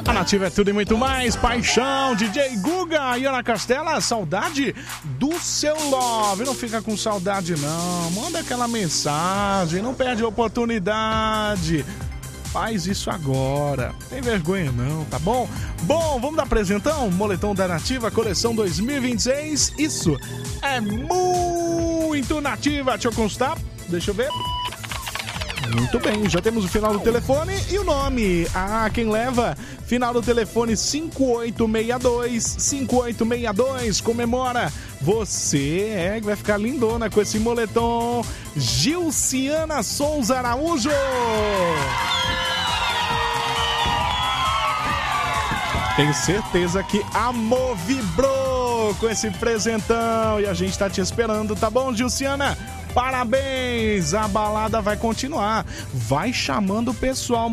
A Nativa é tudo e muito mais. Paixão, DJ Guga e Ana Castela, saudade do seu love. Não fica com saudade não, manda aquela mensagem, não perde a oportunidade. Faz isso agora, tem vergonha não, tá bom? Bom, vamos dar apresentão? Moletom da Nativa, coleção 2026. Isso é muito Nativa, deixa eu constar, deixa eu ver. Muito bem, já temos o final do telefone e o nome. Ah, quem leva? Final do telefone 5862. 5862, comemora. Você que vai ficar lindona com esse moletom. Gilciana Souza Araújo. Tenho certeza que amor vibrou com esse presentão e a gente tá te esperando, tá bom, Gilciana? Parabéns! A balada vai continuar. Vai chamando o pessoal.